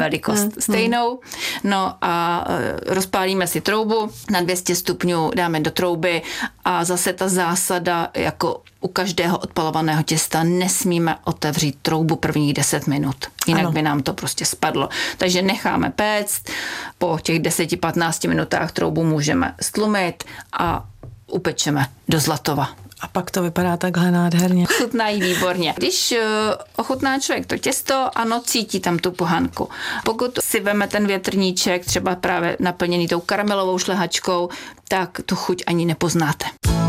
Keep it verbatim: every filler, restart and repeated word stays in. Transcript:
velikost mm, stejnou. No a rozpálíme si troubu, na dvě stě stupňů dáme do trouby a zase ta zásada, jako u každého odpalovaného těsta, nesmíme otevřít troubu prvních deset minut. Jinak ano. by nám to prostě spadlo. Takže necháme péct, po těch deseti patnácti minutách troubu můžeme stlumit a upečeme do zlatova. A pak to vypadá takhle nádherně. Chutnají výborně. Když ochutná člověk to těsto, ano, cítí tam tu pohanku. Pokud si veme ten větrníček, třeba právě naplněný tou karamelovou šlehačkou, tak tu chuť ani nepoznáte.